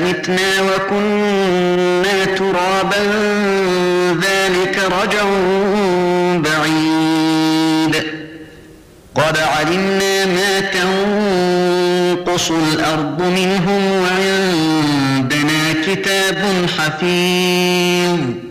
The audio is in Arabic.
متنا وكنا ترابا ذلك رجع بعيد قد علمنا ما تنقص الأرض منهم وعندنا كتاب حفيظ